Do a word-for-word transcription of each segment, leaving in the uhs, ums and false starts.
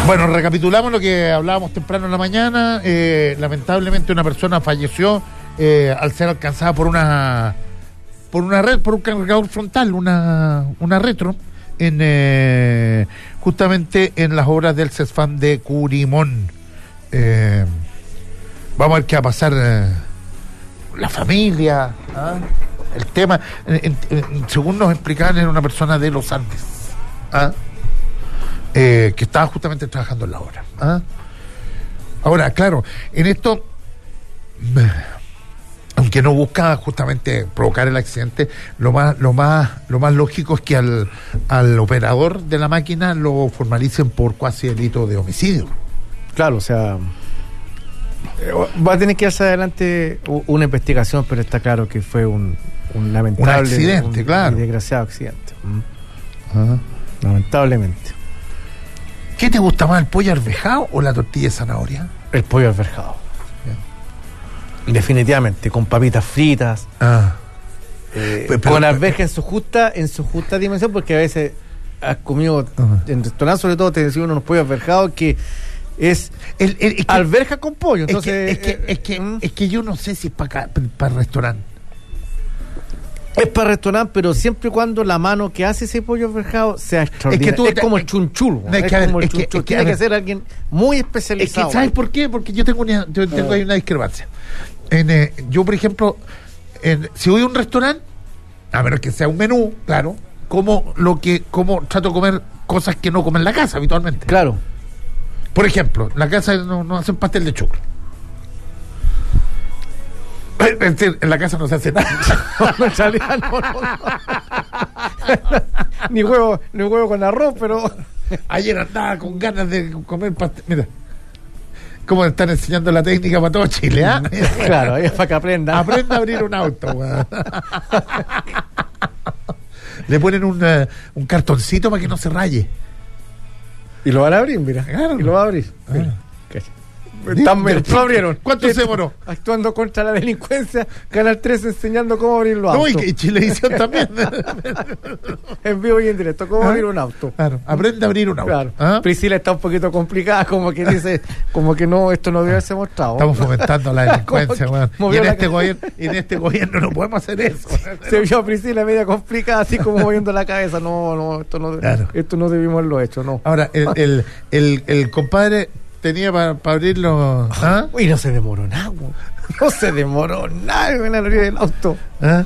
Bueno, recapitulamos lo que hablábamos temprano en la mañana. Eh, lamentablemente una persona falleció eh, al ser alcanzada por una por una red, por un cargador frontal, una, una retro, en eh, justamente en las obras del CESFAM de Curimón. Eh, vamos a ver qué va a pasar. Eh, la familia, ¿ah? El tema, en, en, en, según nos explicaban, era una persona de los Andes, ¿ah? Eh, que estaba justamente trabajando en la obra, ¿ah? Ahora, claro, en esto, aunque no busca justamente provocar el accidente, lo más, lo más, lo más lógico es que al, al operador de la máquina lo formalicen por cuasi delito de homicidio. Claro, o sea, va a tener que hacer adelante una investigación, pero está claro que fue un, un lamentable un accidente, un, claro, un desgraciado accidente. Ajá. Lamentablemente. ¿Qué te gusta más, el pollo arvejado o la tortilla de zanahoria? El pollo arvejado. Bien. Definitivamente, con papitas fritas, ah. eh, pero, pero, con arveja en su justa, en su justa dimensión, porque a veces has comido uh-huh. en restaurantes, sobre todo te decían unos pollos arvejados que es el, el, es que, alberja con pollo. Entonces, es que, es que, es que, eh, es que yo no sé si es para para restaurante. Es para restaurante, pero siempre y cuando la mano que hace ese pollo arvejado sea extraordinaria. Es, que tú es te, como el chunchul. Es, es, como el es, que, es que tiene que ser alguien muy especializado. Es que, ¿sabes por qué? Porque yo tengo una, yo tengo ahí una discrepancia. En, eh, yo, por ejemplo, en, si voy a un restaurante, a menos que sea un menú, claro, como lo que, como trato de comer cosas que no comen en la casa habitualmente. Claro. Por ejemplo, en la casa no, no hacen pastel de choclo. En la casa no se hace nada. No, en realidad no, no, no. ni huevo, ni huevo con arroz, pero ayer andaba con ganas de comer pastel. Mira, cómo están enseñando la técnica para todo Chile, ¿ah? ¿eh? Claro, es para que aprenda. Aprenda a abrir un auto, weón. Le ponen un, uh, un cartoncito para que no se raye. Y lo van a abrir, mira. Claro. Y lo va a abrir. Ah. Mira. También lo abrieron. ¿Cuánto se demoró? Actuando contra la delincuencia, Canal tres enseñando cómo abrir los autos. No, y, y Chilevisión también. En vivo y en directo, cómo ¿Ah? abrir un auto. Claro, aprende a abrir un auto. Claro. ¿Ah? Priscila está un poquito complicada, como que dice, como que no, esto no debe haberse mostrado. Estamos fomentando la delincuencia, bueno. Y en este, gobierno, en este gobierno no podemos hacer eso. Se vio a Priscila media complicada, así como moviendo la cabeza. No, no, esto no, claro. esto no debimos haberlo hecho, no. Ahora, el, el, el, el compadre tenía para pa abrirlo. ¿Ah? Uy, no se demoró nada. No se demoró nada en la orilla del auto. ¿Ah?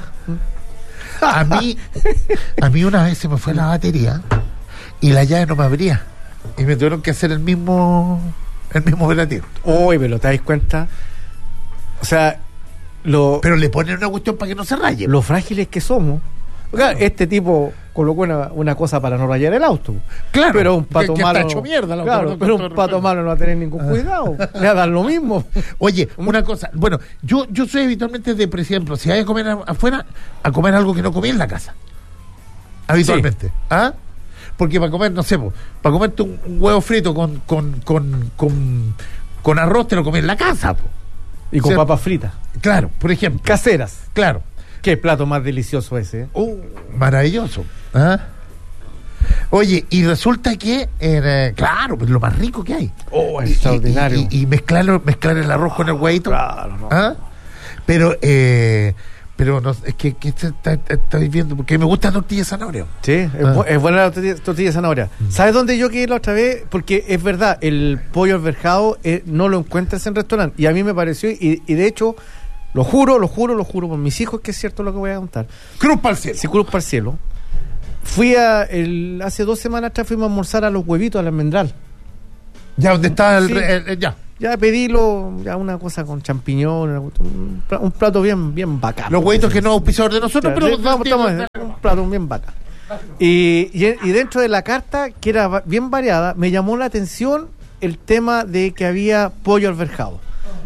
A mí, a mí una vez se me fue la batería y la llave no me abría. Y me tuvieron que hacer el mismo el mismo operativo. Uy, pero ¿te das cuenta? O sea, lo. Pero le ponen una cuestión para que no se raye. Lo frágiles que somos. Claro, este tipo colocó una, una cosa para no rayar el auto. Claro, pero un pato que, que malo. Está hecho mierda, claro, auto, pero un pato malo no va a tener ningún cuidado. Le va a dar lo mismo. Oye, una cosa. Bueno, yo yo soy habitualmente de, por ejemplo, si hay que comer afuera, a comer algo que no comí en la casa. Habitualmente. Sí. ¿Ah? Porque para comer, no sé, para comerte un, un huevo frito con, con, con, con, con arroz te lo comí en la casa. Po. Y con o sea, papas fritas. Claro, por ejemplo. Caseras. Claro. Qué plato más delicioso ese. ¿eh? Uh, maravilloso. ¿Ah? Oye, y resulta que, eh, claro, pues lo más rico que hay. Oh, es extraordinario. Y, y, y mezclarlo, mezclar el arroz oh, con el huevito. Claro, no. ¿Ah? Pero, eh, pero no, es que, que está, está viendo, porque me gusta la tortilla de zanahoria. Sí, es, ah. bu- es buena la tortilla, tortilla de zanahoria. Mm. ¿Sabes dónde yo quedé la otra vez? Porque es verdad, el pollo arvejado eh, no lo encuentras en restaurante. Y a mí me pareció, y, y de hecho. Lo juro, lo juro, lo juro por mis hijos que es cierto lo que voy a contar. Cruz para el cielo. Sí, cruz para el cielo. Fui a, el, hace dos semanas atrás fuimos a almorzar a los huevitos al almendral. Ya, ¿dónde está el, sí. el, el ya? Ya pedí lo, ya una cosa con champiñones, un, un plato bien, bien bacán. Los huevitos que no es auspiciador de nosotros, claro, pero... Sí, vamos, estamos, un plato bien bacán. Y, y, y dentro de la carta, que era bien variada, me llamó la atención el tema de que había pollo arvejado.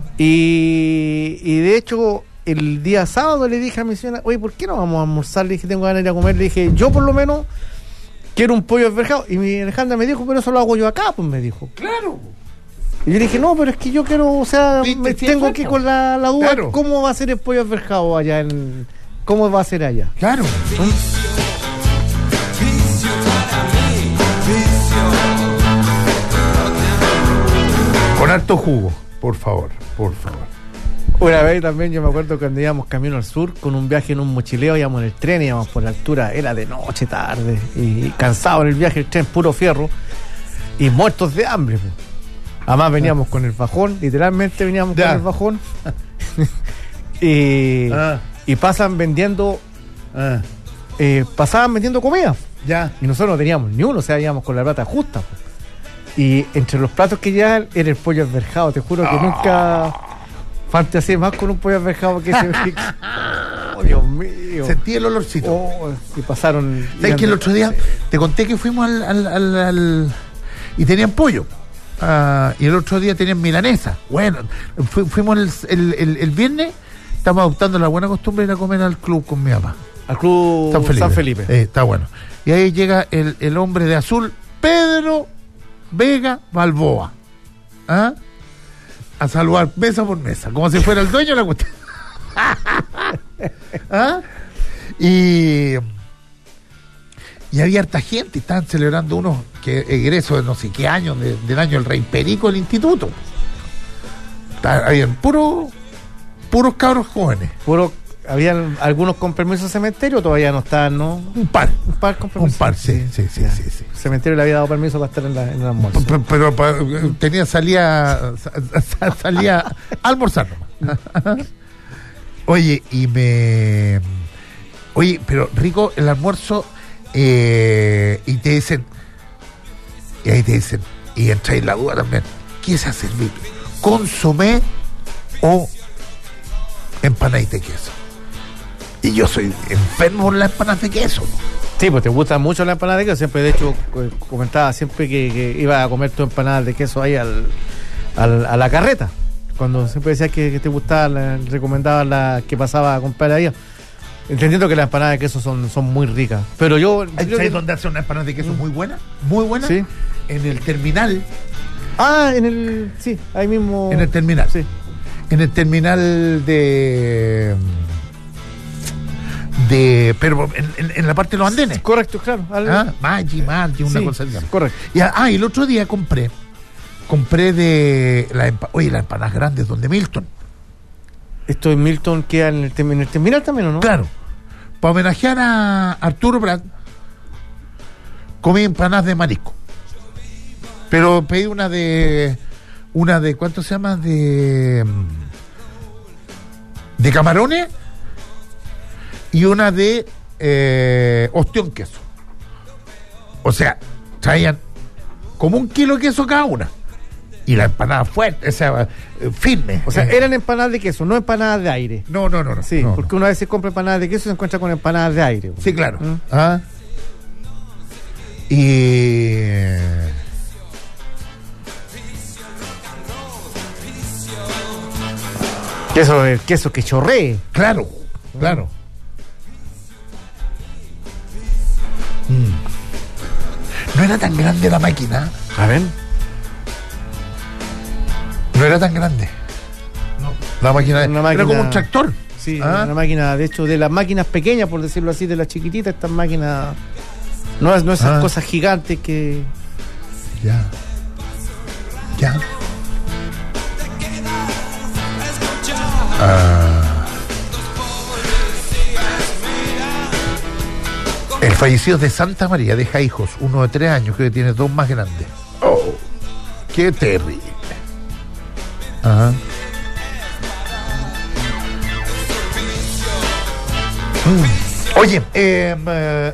Y, y de hecho, el día sábado le dije a mi señora, oye, ¿por qué no vamos a almorzar? Le dije, tengo ganas de ir a comer. Le dije, yo por lo menos quiero un pollo arvejado. Y mi Alejandra me dijo, pero eso lo hago yo acá, pues me dijo. Claro. Y yo le dije, no, pero es que yo quiero, o sea, me tengo que con la, la duda, claro. ¿Cómo va a ser el pollo arvejado allá? En, ¿Cómo va a ser allá? Claro. ¿Mm? harto jugo, por favor, por favor. Una vez también yo me acuerdo cuando íbamos camino al sur con un viaje en un mochileo, íbamos en el tren, íbamos por la altura, era de noche, tarde, y cansado en el viaje, el tren puro fierro, y muertos de hambre. Pues. Además veníamos ah. con el bajón, literalmente veníamos ya. con el bajón, y, ah. y pasan vendiendo, ah. eh, pasaban vendiendo comida, ya. y nosotros no teníamos ni uno, o sea, íbamos con la plata justa. Pues. Y entre los platos que llevan era el pollo alverjado, te juro que oh. nunca... fantaseé más con un pollo alverjado que ese. Oh, Dios mío. Sentí el olorcito. Oh, y pasaron. ¿Sabes que el otro día te conté que fuimos al. al, al, al y tenían pollo. Uh, y el otro día tenían milanesa. Bueno, fu, fuimos el, el, el, el viernes. Estamos adoptando la buena costumbre de ir a comer al club con mi papá. Al club San Felipe. San Felipe. Eh, está bueno. Y ahí llega el, el hombre de azul, Pedro Vega Balboa. ¿Ah? A saludar mesa por mesa, como si fuera el dueño de la cuestión. ¿Ah? Y, y había harta gente, estaban celebrando unos que egresos de no sé qué año, de, del año del Rey Perico del instituto. Habían puro, puros cabros jóvenes. Puro, habían algunos con permiso de cementerio, todavía no estaban, ¿no? Un par. Un par con permiso. Un par, sí, sí, sí, sí, sí. El cementerio le había dado permiso para estar en, la, en el almuerzo. Pero, pero, pero tenía, salía, salía a almorzar nomás. Oye, y me... Oye, pero rico el almuerzo, eh, y te dicen, y ahí te dicen, y entra en la duda también, ¿qué se ha servido? ¿Consomé o empanadita de queso? Y yo soy enfermo por las empanadas de queso. Sí, pues te gusta mucho la empanada de queso. Siempre, de hecho, comentaba siempre que, que iba a comer tu empanada de queso ahí al, al, a la carreta. Cuando siempre decías que, que te gustaba, recomendaba la que pasaba a comprar ahí. Entendiendo que las empanadas de queso son, son muy ricas. Pero yo... ¿Sabes que... dónde hace una empanada de queso muy buena? Muy buena. Sí. En el terminal. Ah, en el... Sí, ahí mismo... En el terminal. Sí. En el terminal de... de pero en, en, en la parte de los andenes. Correcto, claro. Al... Ah, Maggi, Maggi, una sí, cosa así. Correcto. Y, ah, y el otro día compré, compré de la empa... oye, las empanadas grandes, donde Milton. Esto de Milton queda en el, en el terminal también, ¿o no? Claro. Para homenajear a Arturo Prat, comí empanadas de marisco. Pero pedí una de, una de, ¿cuánto se llama? De, de camarones. Y una de eh, ostión queso. O sea, traían como un kilo de queso cada una. Y la empanada fuerte, o sea, eh, firme. O sea, eh. eran empanadas de queso, no empanadas de aire. No, no, no. no sí, no, porque no. una vez se compra empanadas de queso y se encuentra con empanadas de aire. Sí, claro. ¿Mm? ¿Ah? Y... Queso, el queso que chorree. Claro, claro. Mm. No era tan grande la máquina. A ver. No era tan grande. No. La máquina, una máquina era como un tractor. Sí, ¿Ah? una máquina, de hecho, de las máquinas pequeñas, por decirlo así, de las chiquititas, estas máquinas. No, no esas ah. cosas gigantes que. Ya. Ya. Ah. El fallecido de Santa María deja hijos, uno de tres años, que tiene dos más grandes. Oh, qué terrible. Ajá. Mm. Oye, eh, eh,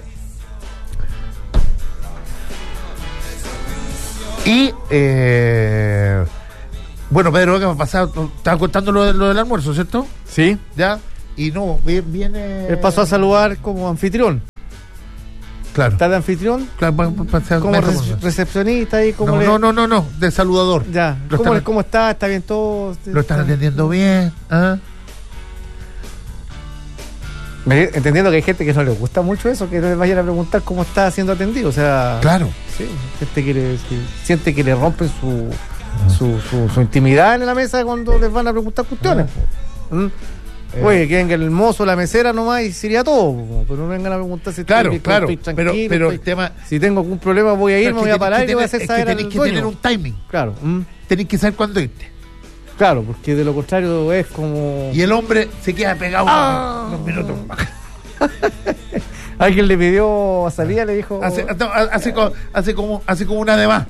y eh, bueno, Pedro, ¿qué me ha pasado? Estaba contando lo, de, lo del almuerzo, ¿cierto? Sí. Ya. Y no, viene. Él pasó a saludar como anfitrión. Claro. ¿Está de anfitrión? Claro, pa, pa, pa, como re- recepcionista y como no, le... no, no, no, no, de saludador. Ya. Lo ¿Cómo, están... ¿Cómo está? ¿Está bien todo? Lo están atendiendo bien. ¿Ah? Entendiendo que hay gente que no le gusta mucho eso, que no le vayan a preguntar cómo está siendo atendido. O sea, claro. Sí, gente que le, que siente que le rompen su, su, su, su intimidad en la mesa cuando les van a preguntar cuestiones. Ah. ¿Mm? Eh. Oye, que venga el mozo, la mesera nomás y sería todo, pero no vengan a preguntar si claro, estoy, claro, estoy pero, pero estoy, el tema, si tengo algún problema voy a ir, me voy a parar y voy a hacer es saber que tenéis que tener un timing. Claro. ¿Mm? tenés que saber cuándo irte. Claro, porque de lo contrario es como... Y el hombre se queda pegado ¡Ah! unos minutos más. Alguien le pidió salida, le dijo... Hace, hace, como, hace, como, hace como una de más.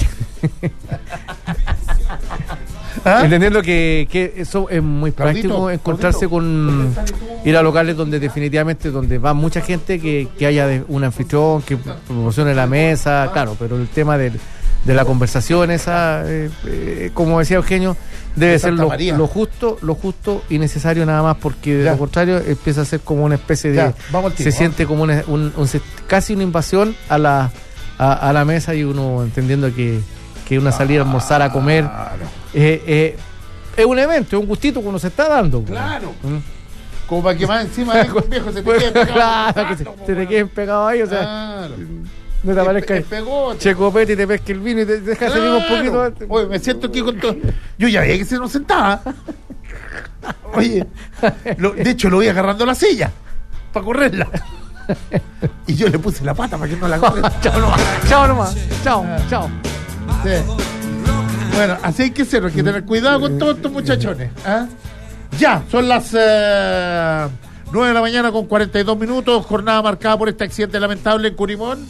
¿Ah? Entendiendo que, que eso es muy práctico, Claudito, encontrarse Claudito. con ir a locales donde definitivamente donde va mucha gente, que, que haya de- un anfitrión que promocione la mesa, claro, pero el tema del- de la conversación esa, eh, eh, como decía Eugenio, debe De ser Santa lo, María. lo justo, lo justo y necesario nada más, porque de Ya. lo contrario empieza a ser como una especie de, Ya, vamos al tiro, se vamos. siente como una- un, un- se- casi una invasión a la a, a la mesa, y uno entendiendo que que una salida a almorzar, a comer, Claro. eh, eh, es un evento, es un gustito que uno se está dando. Claro. ¿Mm? Como para que más encima viejo, viejo se te quede pegado. Claro, que se, se te queden pegados ahí, o sea, Claro. no te aparezca Es pegote. Checopete y te pesque el vino y te deja seguir un poquito. Claro. Oye, me siento aquí con todo. Yo ya veía que se nos sentaba. Oye, lo- de hecho lo voy agarrando la silla para correrla. Y yo le puse la pata para que no la corra. Chao nomás, chao nomás, chao, chao. Sí. Bueno, así hay que ser, hay que tener cuidado con todos estos muchachones. ¿Ah? Ya, son las eh, nueve de la mañana con cuarenta y dos minutos, jornada marcada por este accidente lamentable en Curimón.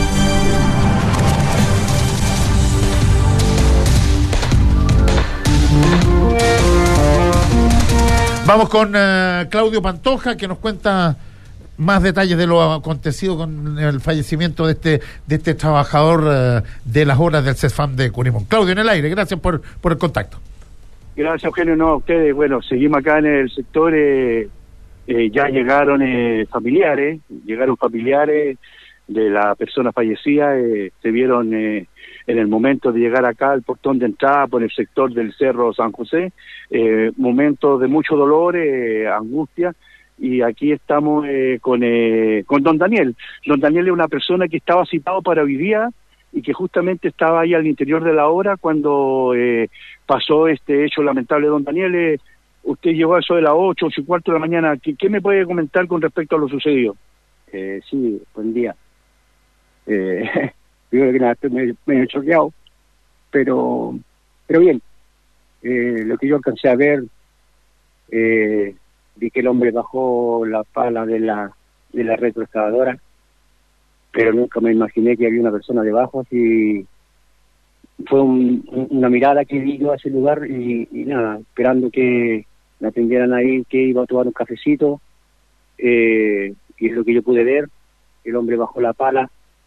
Vamos con eh, Claudio Pantoja, que nos cuenta más detalles de lo acontecido con el fallecimiento de este de este trabajador eh, de las obras del CESFAM de Curimón. Claudio, en el aire, gracias por, por el contacto. Gracias, Eugenio. No, a ustedes. Bueno, seguimos acá en el sector. Eh, eh, ya llegaron eh, familiares, llegaron familiares de la persona fallecida. Eh, se vieron eh, en el momento de llegar acá al portón de entrada por el sector del Cerro San José. Eh, momentos de mucho dolor, eh, angustia. Y aquí estamos eh, con eh, con don Daniel. Don Daniel es una persona que estaba citado para hoy día y que justamente estaba ahí al interior de la obra cuando eh, pasó este hecho lamentable. Don Daniel, eh, usted llegó a eso de las ocho, ocho y cuarto de la mañana. ¿Qué, qué me puede comentar con respecto a lo sucedido? Eh, sí, buen día. Eh, primero que nada, estoy medio, medio choqueado, pero pero bien. Eh, lo que yo alcancé a ver, eh, vi que el hombre bajó la pala de la de la retroexcavadora, pero nunca me imaginé que había una persona debajo. Así fue un, un, una mirada que vi yo a ese lugar y, y nada, esperando que me atendieran ahí, que iba a tomar un cafecito, eh, y es lo que yo pude ver. El hombre bajó la pala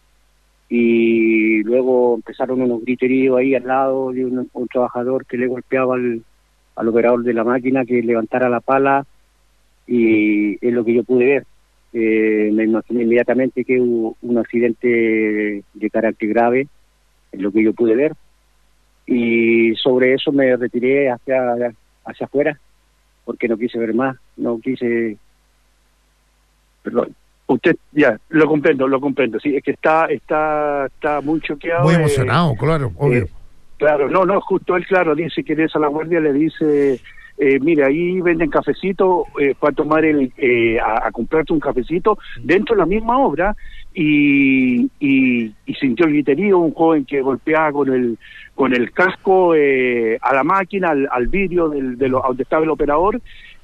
y luego empezaron unos griteríos ahí al lado de un, un trabajador que le golpeaba al, al operador de la máquina que levantara la pala, y es lo que yo pude ver. Eh, me imaginé inmediatamente que hubo un accidente de carácter grave, es lo que yo pude ver, y sobre eso me retiré hacia hacia afuera porque no quise ver más, no quise... Perdón. Usted, ya, lo comprendo, lo comprendo. Sí, es que está está está muy choqueado. Muy eh, emocionado, claro, obvio. eh, claro, no, no, justo él, claro, dice que es a la guardia, le dice... Eh, mire, ahí venden cafecito, eh, fue a tomar el, eh, a, a comprarte un cafecito dentro de la misma obra y, y, y sintió el griterío, un joven que golpeaba con el con el casco eh, a la máquina, al, al vidrio del, de lo, donde estaba el operador,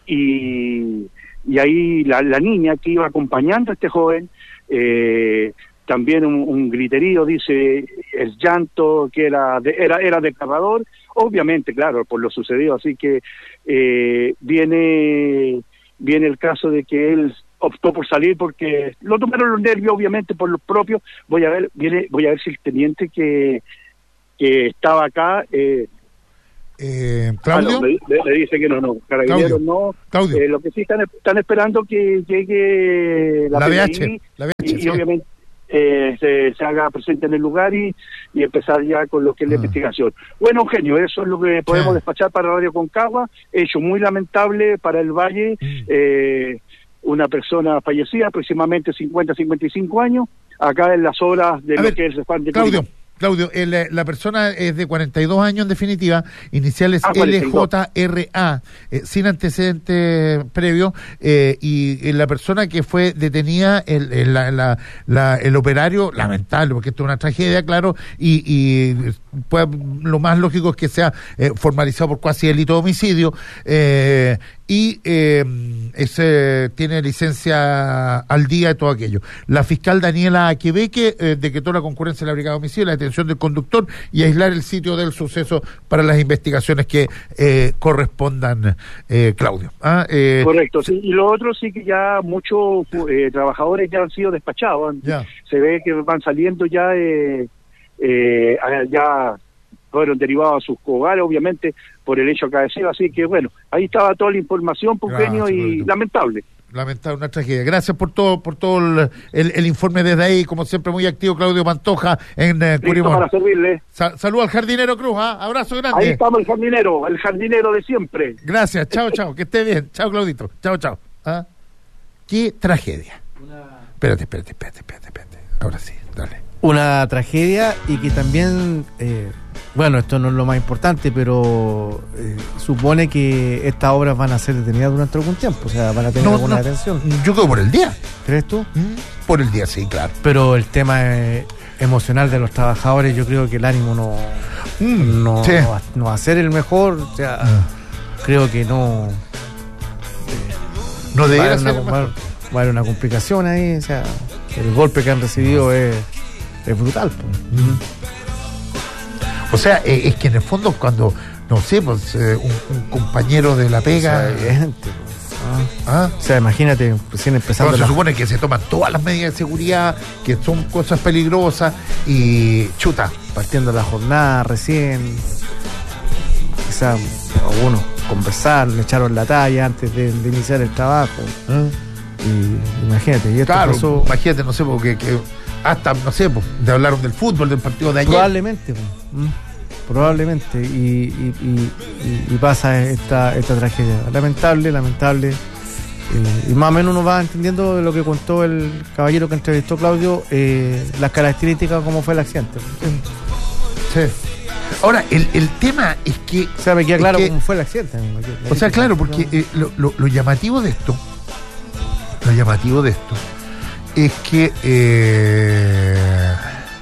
y, y ahí la, la niña que iba acompañando a este joven, eh, también un, un griterío, dice, el llanto que era de, era era desgarrador, obviamente, claro, por lo sucedido. Así que eh, viene viene el caso de que él optó por salir porque lo tomaron los nervios, obviamente, por los propios. Voy a ver, viene, voy a ver si el teniente que que estaba acá, eh, Eh, ah, Claudio, no, me, me- me dice que no, no, carabineros Claudio, no. Claudio. Eh, lo que sí están, están esperando que llegue la, la P V D H, I la V H, y, y sí. obviamente eh, se, se haga presente en el lugar y, y empezar ya con lo que es la Ah. investigación. Bueno, Eugenio, eso es lo que podemos Sí. despachar para Radio Concagua. Hecho muy lamentable para el Valle. Mm. eh, una persona fallecida, aproximadamente cincuenta, cincuenta y cinco años, acá en las obras de A lo ver, que es el Cefam de Claudio, Curimón. Claudio, el, eh, la persona es de cuarenta y dos años en definitiva, iniciales Ah, cuarenta y dos. L J R A, eh, sin antecedentes previos, eh, y, y la persona que fue detenida, el, el, la, la, la- el operario, lamentable, porque esto es una tragedia, claro, y, y pues, lo más lógico es que sea eh, formalizado por cuasi delito de homicidio, eh, y eh, ese tiene licencia al día de todo aquello. La fiscal Daniela Quebeque eh, decretó la concurrencia de la brigada de homicidio, la detención del conductor y aislar el sitio del suceso para las investigaciones que eh, correspondan, eh, Claudio. ¿Ah? Eh, Correcto, sí. Y lo otro sí que ya muchos eh, trabajadores ya han sido despachados. Ya. Se ve que van saliendo ya, eh, eh, ya fueron derivados a sus hogares, obviamente, por el hecho acaecido. Así que, bueno, ahí estaba toda la información, Pugenio, Gracias, y Claudito. lamentable. Lamentable, una tragedia. Gracias por todo, por todo el, el, el informe desde ahí, como siempre muy activo Claudio Pantoja en eh, Listo Curimón. para servirle. Sa- Saludos al jardinero Cruz, ¿ah? Abrazo grande. Ahí estamos el jardinero, el jardinero de siempre. Gracias, chao, chao, que esté bien. Chao, Claudito. Chao, chao. ¿Ah? Qué tragedia. Espérate, espérate, espérate, espérate, espérate. Ahora sí, dale. Una tragedia y que también, eh, bueno, esto no es lo más importante, pero eh, supone que estas obras van a ser detenidas durante algún tiempo, o sea, van a tener No, alguna no, detención. Yo creo por el día. ¿Crees tú? ¿Mm? Por el día, sí, claro. Pero el tema eh, emocional de los trabajadores, yo creo que el ánimo no, Mm, no, sí. no, va, no va a ser el mejor, o sea, Ah. creo que no... No Va a, debiera haber ser una, el va a- mejor. va a haber una complicación ahí, o sea, el golpe que han recibido es, es brutal. Pues. O sea, eh, es que en el fondo cuando, no sé, pues eh, un, un compañero de la O sea, pega... evidente, pues. Ah. ¿ah? O sea, imagínate, recién empezando Cuando se la- supone que se toman todas las medidas de seguridad, que son cosas peligrosas y chuta. partiendo la jornada recién, quizá algunos conversaron, le echaron la talla antes de, de iniciar el trabajo. Y imagínate, y esto Claro, pasó imagínate, no sé, porque que hasta, no sé, pues, de hablaron del fútbol, del partido de ayer. probablemente, pues, ¿m? probablemente, y, y, y, y- y pasa esta, esta tragedia. Lamentable, lamentable. Eh, y más o menos uno va entendiendo de lo que contó el caballero que entrevistó Claudio, eh, las características, cómo fue el accidente. Sí. Ahora, el, el tema es que... O sea, me queda es claro que- cómo fue el accidente. O sea, claro, porque eh, lo, lo- lo llamativo de esto, lo llamativo de esto, es que eh,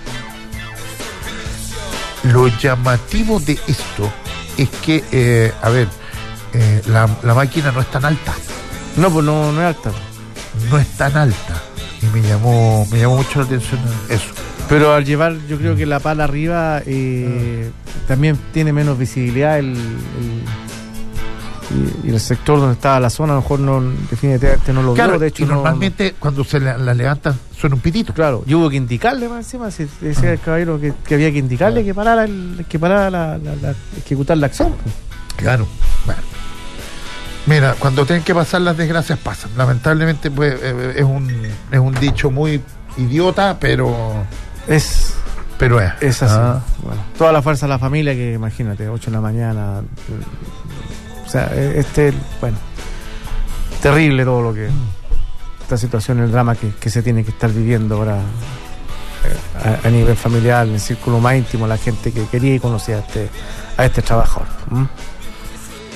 lo llamativo de esto es que, eh, a ver, eh, la, la máquina no es tan alta, No, pues no, no es alta. no es tan alta, y me llamó, me llamó mucho la atención eso. Pero al llevar, yo creo que la pala arriba eh, también tiene menos visibilidad el, el- y, y el sector donde estaba la zona, a lo mejor no, definitivamente no lo Claro, vio. De hecho, y no- normalmente cuando se la, la levantan suena un pitito. claro, y hubo que indicarle más encima, si decía el caballero que, que había que indicarle que parara, el, que parara la, la- la- ejecutar la acción. pues. Claro. Bueno. Mira, cuando tienen que pasar las desgracias pasan. Lamentablemente, pues, eh, es un es un dicho muy idiota, pero Es, pero es. es así. Ah. Bueno, toda la fuerza de la familia, que imagínate, ocho de la mañana. eh, O sea, este, bueno, terrible todo lo que. Esta situación, el drama que, que se tiene que estar viviendo ahora eh, a, a nivel familiar, en el círculo más íntimo, la gente que quería y conocía a este, a este trabajador. ¿Mm?